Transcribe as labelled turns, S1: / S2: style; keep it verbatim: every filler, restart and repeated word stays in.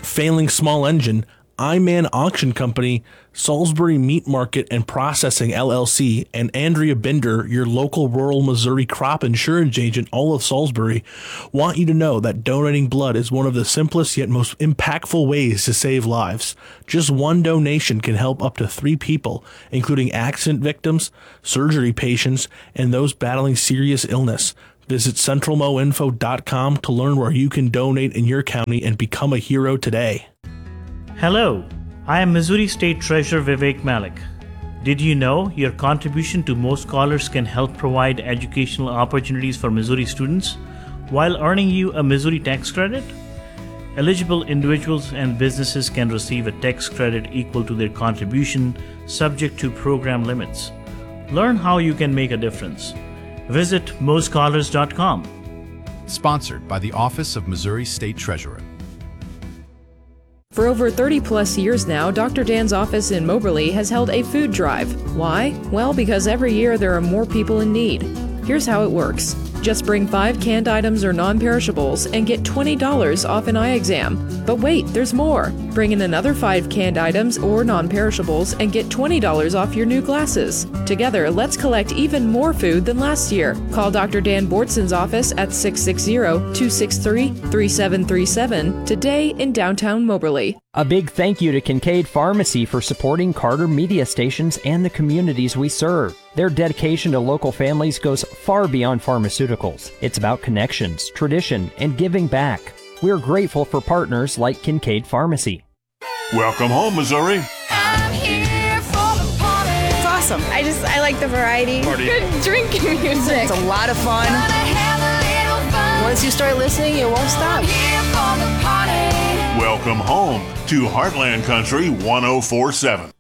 S1: failing small engine, I-Man Auction Company, Salisbury Meat Market and Processing, L L C, and Andrea Binder, your local rural Missouri crop insurance agent, all of Salisbury, want you to know that donating blood is one of the simplest yet most impactful ways to save lives. Just one donation can help up to three people, including accident victims, surgery patients, and those battling serious illness. Visit central mo info dot com to learn where you can donate in your county and become a hero today.
S2: Hello, I am Missouri State Treasurer Vivek Malik. Did you know your contribution to Mo Scholars can help provide educational opportunities for Missouri students while earning you a Missouri tax credit? Eligible individuals and businesses can receive a tax credit equal to their contribution, subject to program limits. Learn how you can make a difference. Visit mo scholars dot com.
S3: Sponsored by the Office of Missouri State Treasurer.
S4: For over thirty plus years now, Doctor Dan's office in Moberly has held a food drive. Why? Well, because every year there are more people in need. Here's how it works. Just bring five canned items or non-perishables and get twenty dollars off an eye exam. But wait, there's more. Bring in another five canned items or non-perishables and get twenty dollars off your new glasses. Together, let's collect even more food than last year. Call Doctor Dan Bortson's office at six six zero, two six three, three seven three seven today in downtown Moberly.
S5: A big thank you to Kincaid Pharmacy for supporting Carter Media Stations and the communities we serve. Their dedication to local families goes far beyond pharmaceuticals. It's about connections, tradition, and giving back. We're grateful for partners like Kincaid Pharmacy.
S6: Welcome home, Missouri.
S7: I'm here for the party.
S8: It's awesome. I just, I like the variety.
S6: Party.
S8: Good drinking music.
S7: It's a lot of fun.
S8: Gonna have a little fun.
S7: Once you start listening, you won't stop.
S8: I'm here for the party.
S6: Welcome home to Heartland Country one oh four point seven.